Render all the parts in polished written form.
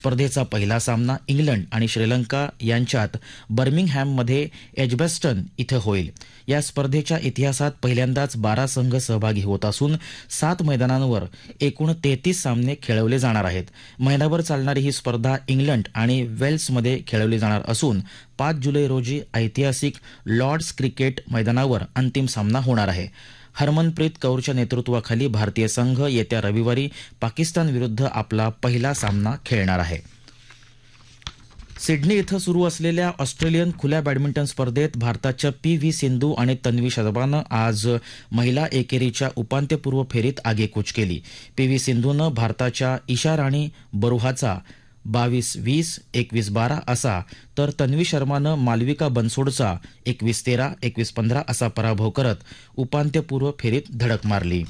स्पर्धेचा पहिला सामना इंग्लंड आणि श्रीलंका यांच्यात बर्मिंगहॅममध्ये एजबॅस्टन इथं होईल. या स्पर्धेच्या इतिहासात पहिल्यांदाच 12 संघ सहभागी होत असून 7 मैदानांवर एकूण 33 सामने खेळवले जाणार आहेत. महिनाभर चालणारी ही स्पर्धा इंग्लंड आणि वेल्समध्ये खेळवली जाणार असून 5 जुलै रोजी ऐतिहासिक लॉर्ड्स क्रिकेट मैदानावर अंतिम सामना होणार आहे. हरमनप्रीत कौरच्या नेतृत्वाखाली भारतीय संघ येत्या रविवारी पाकिस्तान विरुद्ध आपला पहिला सामना खेळणार आहे. सिडनी इथं सुरू असलेल्या ऑस्ट्रेलियन खुल्या बॅडमिंटन स्पर्धेत भारताच्या पी.व्ही. सिंधू आणि तन्वी शर्मानं आज महिला एकेरीच्या उपांत्यपूर्व फेरीत आगेकूच केली. पी.व्ही. सिंधूनं भारताच्या ईशा राणी बरुहाचा 22-20, 21-12 असा तर तन्वी शर्मानं मालविका बनसोडचा 21-13, 21-15 असा पराभव करत उपांत्यपूर्व फेरीत धडक मारली.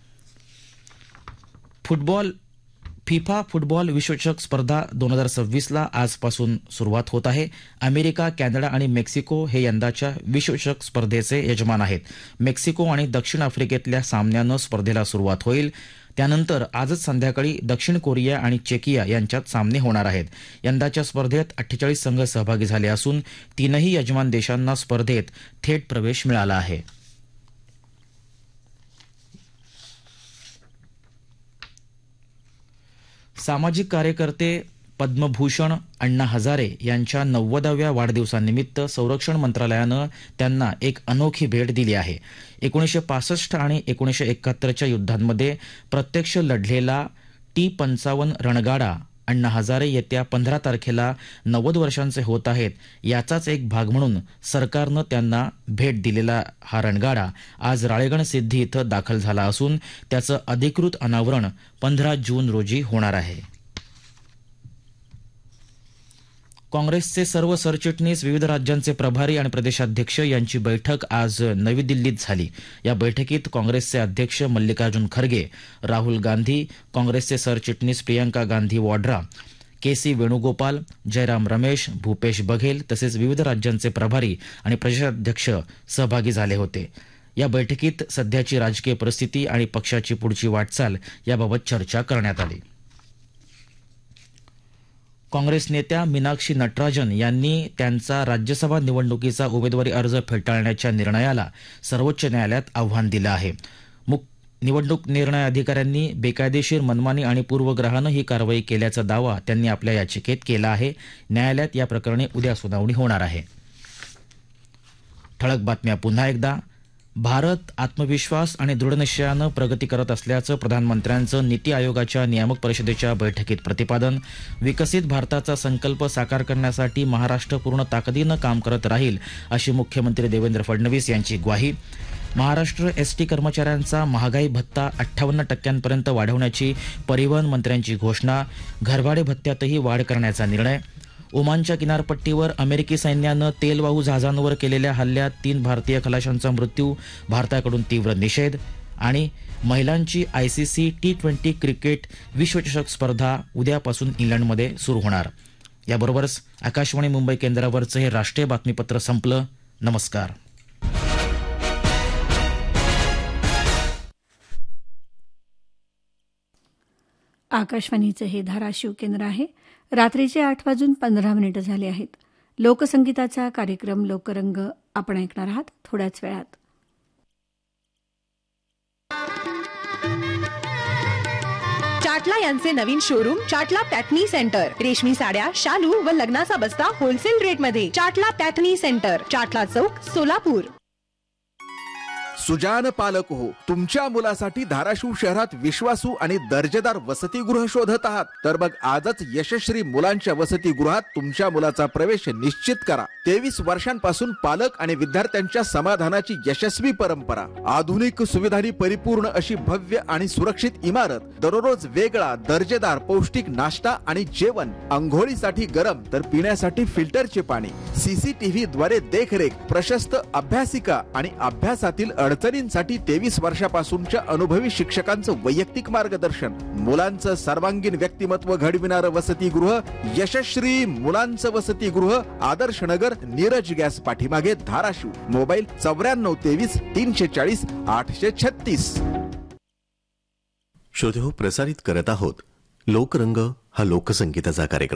फिफा फुटबॉल विश्वचषक स्पर्धा 2026ला आजपासून सुरुवात होत आहे. अमेरिका, कॅनडा आणि मेक्सिको हे यंदाच्या विश्वचषक स्पर्धेचे यजमान आहेत. मेक्सिको आणि दक्षिण आफ्रिकेतल्या सामन्यानं स्पर्धेला सुरुवात होईल. त्यानंतर आजच संध्याकाळी दक्षिण कोरिया आणि चेकिया यांच्यात सामने होणार आहेत. यंदाच्या स्पर्धेत 48 संघ सहभागी झाले असून 3ही यजमान देशांना स्पर्धेत थेट प्रवेश मिळाला आहे. सामाजिक कार्यकर्ते पद्मभूषण अण्णा हजारे यांच्या 90व्या वाढदिवसानिमित्त संरक्षण मंत्रालयानं त्यांना एक अनोखी भेट दिली आहे. 1965 आणि 1971च्या युद्धांमध्ये प्रत्यक्ष लढलेला T-55 रणगाडा अण्णा हजारे येत्या 15 तारखेला 90 वर्षांचे होत आहेत. याचाच एक भाग म्हणून सरकारनं त्यांना भेट दिलेला हा रणगाडा आज राळेगण सिद्धी इथं दाखल झाला असून त्याचं अधिकृत अनावरण 15 जून रोजी होणार आहे. काँग्रेसचे सर्व सरचिटणीस, विविध राज्यांचे प्रभारी आणि प्रदेशाध्यक्ष यांची बैठक आज नवी दिल्लीत झाली. या बैठकीत काँग्रेसचे अध्यक्ष मल्लिकार्जुन खरगे, राहुल गांधी, काँग्रेसचे सरचिटणीस प्रियंका गांधी वाड्रा, के.सी. वेणुगोपाल, जयराम रमेश, भूपेश बघेल तसेच विविध राज्यांचे प्रभारी आणि प्रदेशाध्यक्ष सहभागी झाले होते. या बैठकीत सध्याची राजकीय परिस्थिती आणि पक्षाची पुढची वाटचाल याबाबत चर्चा करण्यात आली. काँग्रेस नेत्या मीनाक्षी नटराजन यांनी त्यांचा राज्यसभा निवडणुकीचा उमेदवारी अर्ज फेटाळण्याच्या निर्णयाला सर्वोच्च न्यायालयात आव्हान दिलं आहे. निवडणूक निर्णय अधिकाऱ्यांनी बेकायदेशीर, मनमानी आणि पूर्वग्रहानं ही कारवाई केल्याचा दावा त्यांनी आपल्या याचिकेत केला आहे. न्यायालयात या प्रकरणी उद्या सुनावणी होणार आहे. ठळक बातम्या पुन्हा एकदा. भारत आत्मविश्वास आणि दृढनिश्चयानं प्रगती करत असल्याचं प्रधानमंत्र्यांचं नीती आयोगाच्या नियामक परिषदेच्या बैठकीत प्रतिपादन. विकसित भारताचा संकल्प साकार करण्यासाठी महाराष्ट्र पूर्ण ताकदीनं काम करत राहील अशी मुख्यमंत्री देवेंद्र फडणवीस यांची ग्वाही. महाराष्ट्र एसटी कर्मचाऱ्यांचा महागाई भत्ता 58% वाढवण्याची परिवहन मंत्र्यांची घोषणा. घरभाडे भत्त्यातही वाढ करण्याचा निर्णय. ओमानच्या किनारपट्टीवर अमेरिकी सैन्यानं तेलवाहू जहाजांवर केलेल्या हल्ल्यात 3 भारतीय खलाशांचा मृत्यू, भारताकडून तीव्र निषेध. आणि महिलांची ICC T20 क्रिकेट विश्वचषक स्पर्धा उद्यापासून इंग्लंडमध्ये सुरू होणार. याबरोबरच आकाशवाणी मुंबई केंद्रावरचं हे राष्ट्रीय बातमीपत्र संपलं. नमस्कार. आकाशवाणीचं हे धाराशिव केंद्र आहे. रात्रीचे 8:15 झाले आहेत. लोकसंगीताचा कार्यक्रम लोकरंग आपण ऐकणार आहात थोड्याच वेळात. चाटला यांचे नवीन शोरूम चाटला पॅटनी सेंटर. रेशमी साड्या, शालू व लग्नाचा बस्ता होलसेल रेटमध्ये. चाटला पॅटनी सेंटर, चाटला चौक, सोलापूर. सुजान पालक हो, तुमच्या मुलासाठी धाराशिव शहरात विश्वासू आणि दर्जेदार वसतिगृह शोधत आहात तर मग आजच यशश्री मुलांच्या वसतिगृहात तुमच्या मुलाचा प्रवेश निश्चित करा. 23 वर्षांपासून पालक आणि विद्यार्थ्यांच्या समाधानाची यशस्वी परंपरा. आधुनिक सुविधांनी परिपूर्ण अशी भव्य आणि सुरक्षित इमारत. दररोज वेगळा दर्जेदार पौष्टिक नाश्ता आणि जेवण. अंघोळीसाठी गरम तर पिण्यासाठी फिल्टरचे पाणी. CCTV द्वारे देखरेख. प्रशस्त अभ्यासिका आणि अभ्यासातील अडचणींसाठी 23 वर्षापासूनच्या अनुभवी शिक्षकांचं वैयक्तिक मार्गदर्शन. मुलांचं सर्वांगीण व्यक्तिमत्व घडविणारं वसतिगृह यशश्री मुलांचं वसतिगृह, आदर्श नगर, नीरज गॅस पाठीमागे, धाराशिव. मोबाईल 9423 340 836. श्रोते हो, प्रसारित करत आहोत लोकरंग हा लोकसंगीताचा कार्यक्रम